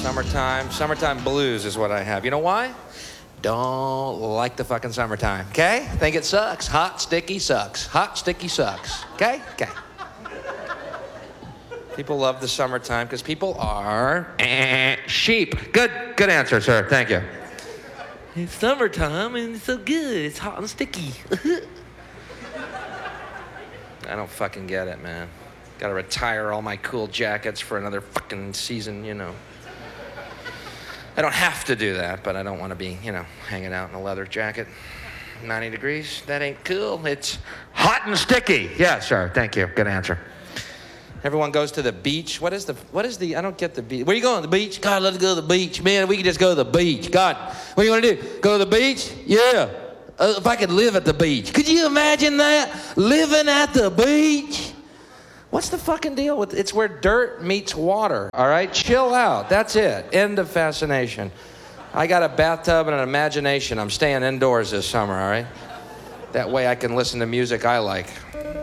Summertime blues is what I have. You know why? Don't like the fucking summertime, okay? Think it sucks. Hot, sticky sucks. Hot, sticky sucks, okay? Okay. People love the summertime because people are sheep. Good answer, sir. Thank you. It's summertime and it's so good. It's hot and sticky. I don't fucking get it, man. Gotta retire all my cool jackets for another fucking season, you know. I don't have to do that, but I don't want to be, you know, hanging out in a leather jacket. 90 degrees, that ain't cool. It's hot and sticky. Yeah, sure, thank you, good answer. Everyone goes to the beach. What is the, I don't get the beach. Where you going, the beach? God, let's go to the beach. Man, we can just go to the beach. God, what do you want to do? Go to the beach? Yeah. If I could live at the beach. Could you imagine that? Living at the beach? What's the fucking deal with it's where dirt meets water, all right? Chill out. That's it. End of fascination. I got a bathtub and an imagination. I'm staying indoors this summer, all right? That way I can listen to music I like.